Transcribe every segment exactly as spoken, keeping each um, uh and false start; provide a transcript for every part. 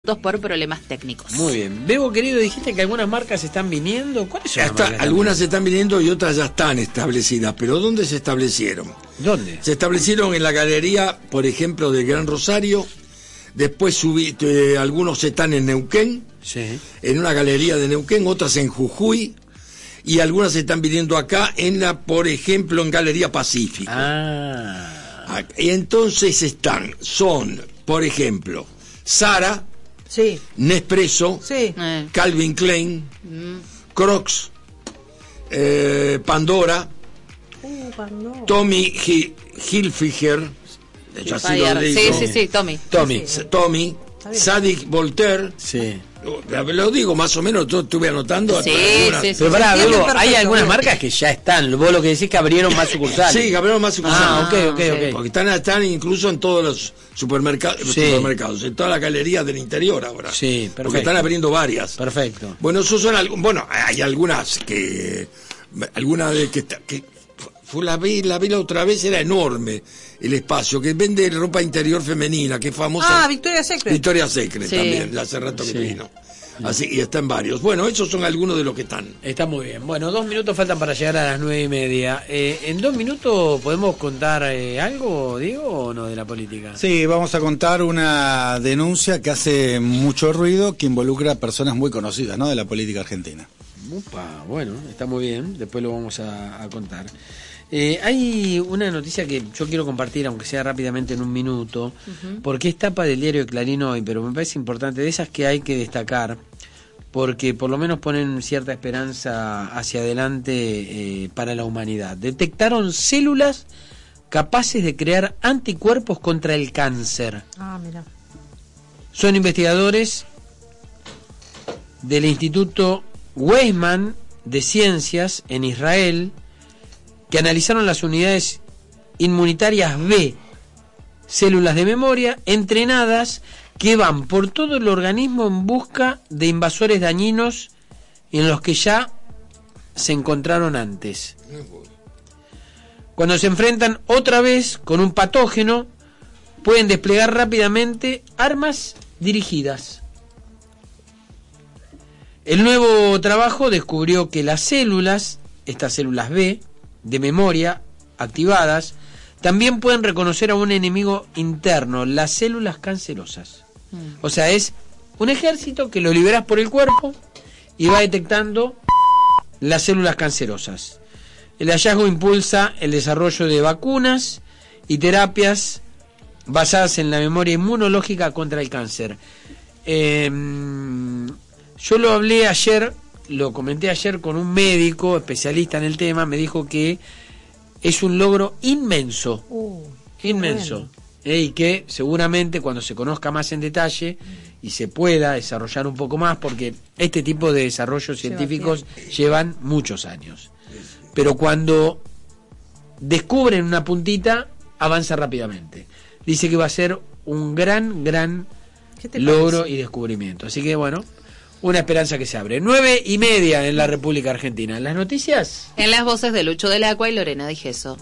por problemas técnicos. Muy bien. Bebo, querido, dijiste que algunas marcas están viniendo. ¿Cuáles son las marcas? Algunas se están viniendo y otras ya están establecidas. ¿Pero dónde se establecieron? ¿Dónde? Se establecieron en la galería, por ejemplo, del Gran Rosario. Después subí, eh, algunos están en Neuquén, sí. En una galería de Neuquén, otras en Jujuy. Y algunas se están viniendo acá, en la, por ejemplo, en Galería Pacífico. Ah. Y entonces están, son, por ejemplo, Zara, sí. Nespresso, sí. Eh. Calvin Klein, mm. Crocs, eh, Pandora, uh, Pandora, Tommy Hilfiger, sí, sí, sí, sí, Tommy. Tommy, sí. Tommy, Sadik Voltaire. Sí. Lo digo más o menos, yo estuve anotando. Sí, algunas... sí, sí. Pero pará, sí, Bebo, perfecto, hay algunas bien. marcas que ya están. Vos lo que decís que abrieron más sucursales. Sí, abrieron más sucursales. Ah, ok, ok, ok. Porque están, están incluso en todos los supermercados, Sí. supermercados, en todas las galerías del interior ahora. Sí, perfecto. Porque están abriendo varias. Perfecto. Bueno, esos son algo, bueno, hay algunas que algunas de que, que fue la vi, la vi la otra vez, era enorme el espacio, que vende ropa interior femenina, que es famosa. Ah, Victoria's Secret. Victoria's Secret Sí. también, ya hace rato que Sí. vino. Así, y están varios. Bueno, esos son algunos de los que están. Está muy bien. Bueno, dos minutos faltan para llegar a las nueve y media. Eh, ¿En dos minutos podemos contar eh, algo, Diego, o no, de la política? Sí, vamos a contar una denuncia que hace mucho ruido, que involucra a personas muy conocidas, ¿no?, de la política argentina. Upa, bueno, está muy bien. Después lo vamos a, a contar. Eh, hay una noticia que yo quiero compartir, aunque sea rápidamente en un minuto, uh-huh. porque es tapa del diario Clarín hoy, pero me parece importante, de esas que hay que destacar, porque por lo menos ponen cierta esperanza hacia adelante eh, para la humanidad. Detectaron células capaces de crear anticuerpos contra el cáncer. Ah, mira. Son investigadores del Instituto Weizmann de Ciencias en Israel, que analizaron las unidades inmunitarias B, células de memoria, entrenadas que van por todo el organismo en busca de invasores dañinos en los que ya se encontraron antes. Cuando se enfrentan otra vez con un patógeno, pueden desplegar rápidamente armas dirigidas. El nuevo trabajo descubrió que las células, estas células B, de memoria activadas, también pueden reconocer a un enemigo interno, las células cancerosas. Mm. O sea, es un ejército que lo liberas por el cuerpo y va detectando las células cancerosas. El hallazgo impulsa el desarrollo de vacunas y terapias basadas en la memoria inmunológica contra el cáncer. Eh, yo lo hablé ayer, lo comenté ayer con un médico especialista en el tema, me dijo que es un logro inmenso, Uh, inmenso, bueno. eh, y que seguramente cuando se conozca más en detalle y se pueda desarrollar un poco más, porque este tipo de desarrollos científicos llevan muchos años, pero cuando descubren una puntita, avanza rápidamente. Dice que va a ser un gran, gran logro parece? y descubrimiento. Así que bueno, una esperanza que se abre. Nueve y media en la República Argentina. ¿Las noticias? En las voces de Lucho del Agua y Lorena Di Gesso.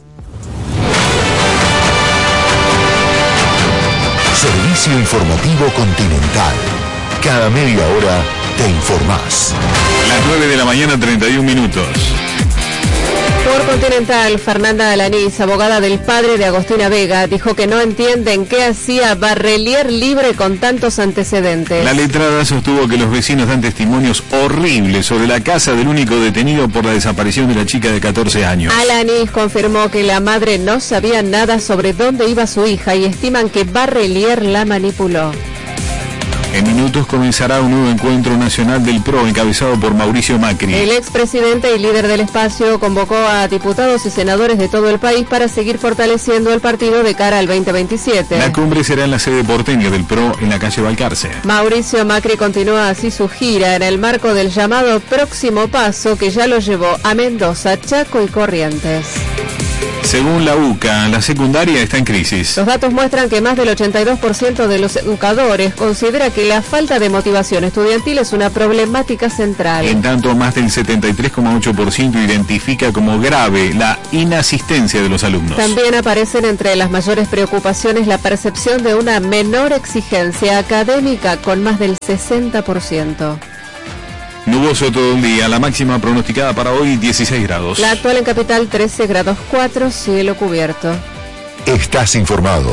Servicio Informativo Continental. Cada media hora te informás. Las nueve de la mañana, treinta y un minutos. Por Continental, Fernanda Alanís, abogada del padre de Agostina Vega, dijo que no entienden qué hacía Barrelier libre con tantos antecedentes. La letrada sostuvo que los vecinos dan testimonios horribles sobre la casa del único detenido por la desaparición de la chica de catorce años. Alanís confirmó que la madre no sabía nada sobre dónde iba su hija y estiman que Barrelier la manipuló. En minutos comenzará un nuevo encuentro nacional del P R O encabezado por Mauricio Macri. El expresidente y líder del espacio convocó a diputados y senadores de todo el país para seguir fortaleciendo el partido de cara al veinte veintisiete. La cumbre será en la sede porteña del P R O en la calle Balcarce. Mauricio Macri continúa así su gira en el marco del llamado Próximo Paso, que ya lo llevó a Mendoza, Chaco y Corrientes. Según la U C A, la secundaria está en crisis. Los datos muestran que más del ochenta y dos por ciento de los educadores considera que la falta de motivación estudiantil es una problemática central. En tanto, más del setenta y tres coma ocho por ciento identifica como grave la inasistencia de los alumnos. También aparecen entre las mayores preocupaciones la percepción de una menor exigencia académica, con más del sesenta por ciento. Nuboso todo el día, la máxima pronosticada para hoy dieciséis grados. La actual en Capital trece grados cuatro, cielo cubierto. Estás informado.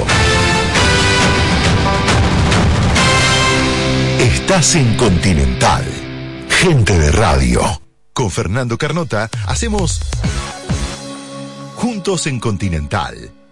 Estás en Continental. Gente de radio. Con Fernando Carnota hacemos Juntos en Continental.